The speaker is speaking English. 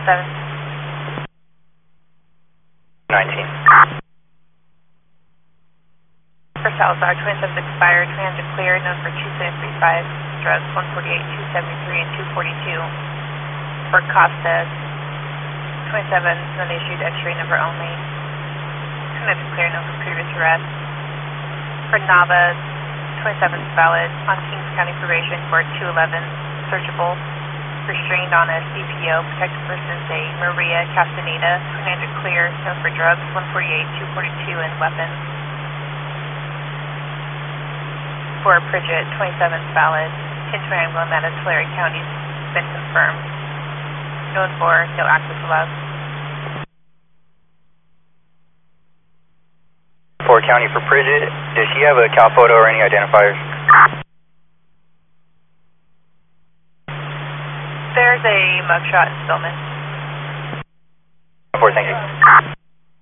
19. For Salazar, 27 expired, transit clear, known for 2735, drugs 148, 273, and 242. For Costa, 27, non-issued X-ray number only. Transit clear, known for previous arrest. For Nava, 27 is valid, on Kings County probation for 211, searchable, restrained on a CPO, protected person A, Maria Castaneda, transit clear, known for drugs 148, 242, and weapons. For Pridget, 27 is valid. Tinto Anglo at Tulare County has been confirmed. Known for no access allowed. Fort County for Pridget, does she have a Cal photo or any identifiers? There's a mugshot in Stillman. Thank you.